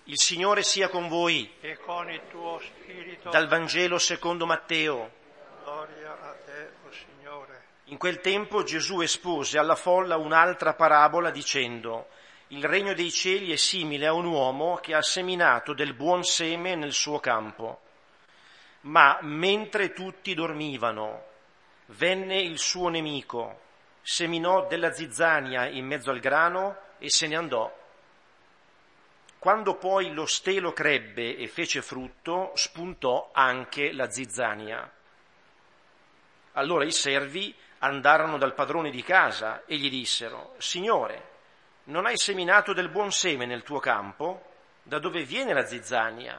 Il Signore sia con voi. E con il tuo spirito. Dal Vangelo secondo Matteo. Gloria a te, o Signore. In quel tempo Gesù espose alla folla un'altra parabola dicendo: il regno dei cieli è simile a un uomo che ha seminato del buon seme nel suo campo. Ma mentre tutti dormivano, venne il suo nemico, seminò della zizzania in mezzo al grano e se ne andò. Quando poi lo stelo crebbe e fece frutto, spuntò anche la zizzania. Allora i servi andarono dal padrone di casa e gli dissero: Signore, non hai seminato del buon seme nel tuo campo? Da dove viene la zizzania?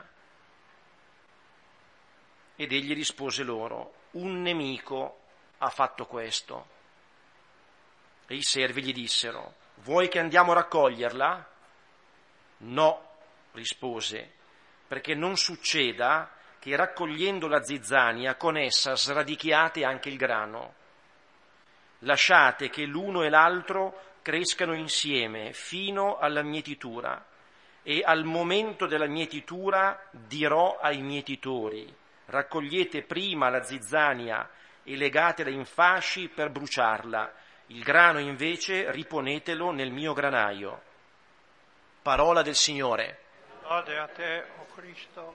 Ed egli rispose loro: un nemico ha fatto questo. E i servi gli dissero: vuoi che andiamo a raccoglierla? No, rispose, perché non succeda che raccogliendo la zizzania con essa sradichiate anche il grano. Lasciate che l'uno e l'altro crescano insieme fino alla mietitura, e al momento della mietitura dirò ai mietitori: raccogliete prima la zizzania e legatela in fasci per bruciarla, il grano invece riponetelo nel mio granaio. Parola del Signore. Lode a te, o Cristo.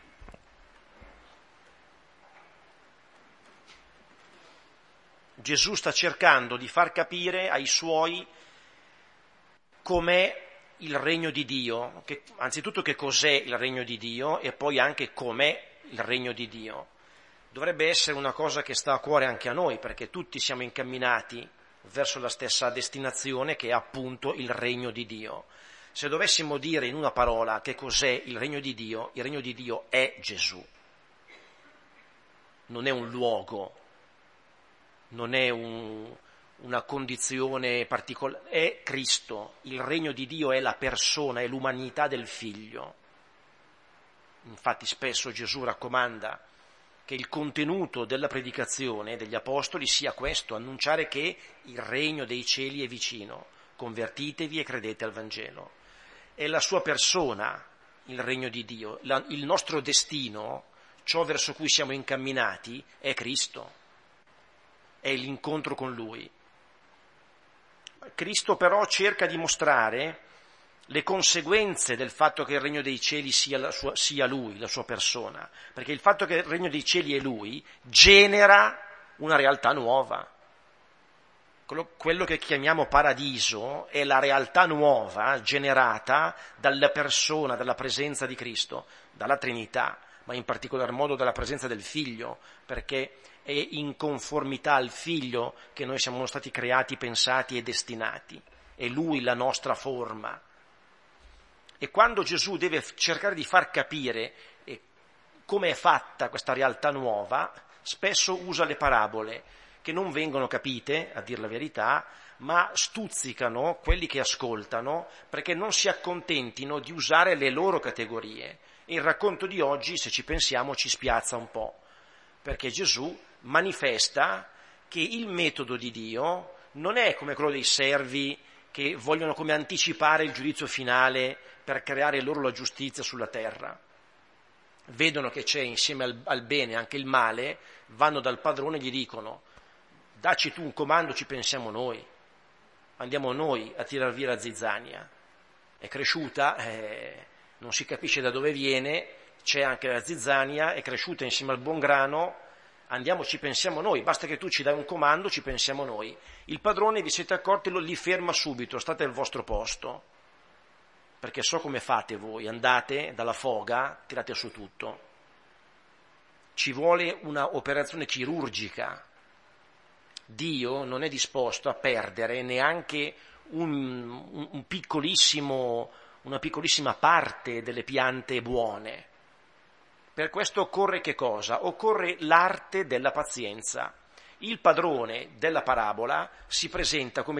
Gesù sta cercando di far capire ai suoi com'è il regno di Dio, anzitutto che cos'è il regno di Dio e poi anche com'è il regno di Dio. Dovrebbe essere una cosa che sta a cuore anche a noi, perché tutti siamo incamminati verso la stessa destinazione, che è appunto il regno di Dio. Se dovessimo dire in una parola che cos'è il regno di Dio è Gesù. Non è un luogo, non è una condizione particolare, è Cristo. Il regno di Dio è la persona, è l'umanità del Figlio. Infatti spesso Gesù raccomanda che il contenuto della predicazione degli Apostoli sia questo: annunciare che il regno dei cieli è vicino, convertitevi e credete al Vangelo. È la sua persona il regno di Dio, il nostro destino, ciò verso cui siamo incamminati, è Cristo, è l'incontro con Lui. Cristo però cerca di mostrare le conseguenze del fatto che il regno dei cieli sia Lui, la sua persona, perché il fatto che il regno dei cieli è Lui genera una realtà nuova. Quello che chiamiamo paradiso è la realtà nuova generata dalla persona, dalla presenza di Cristo, dalla Trinità, ma in particolar modo dalla presenza del Figlio, perché è in conformità al Figlio che noi siamo stati creati, pensati e destinati. È Lui la nostra forma. E quando Gesù deve cercare di far capire come è fatta questa realtà nuova, spesso usa le parabole, che non vengono capite, a dir la verità, ma stuzzicano quelli che ascoltano perché non si accontentino di usare le loro categorie. E il racconto di oggi, se ci pensiamo, ci spiazza un po', perché Gesù manifesta che il metodo di Dio non è come quello dei servi che vogliono come anticipare il giudizio finale per creare loro la giustizia sulla terra. Vedono che c'è insieme al bene anche il male, vanno dal padrone e gli dicono: dacci tu un comando, ci pensiamo noi, andiamo noi a tirar via la zizzania. È cresciuta, non si capisce da dove viene, c'è anche la zizzania, è cresciuta insieme al buon grano, andiamo, ci pensiamo noi, basta che tu ci dai un comando, ci pensiamo noi. Il padrone, vi siete accorti, li ferma subito: state al vostro posto, perché so come fate voi, andate dalla foga, tirate su tutto. Ci vuole una operazione chirurgica. Dio non è disposto a perdere neanche una piccolissima parte delle piante buone. Per questo occorre che cosa? Occorre l'arte della pazienza. Il padrone della parabola si presenta come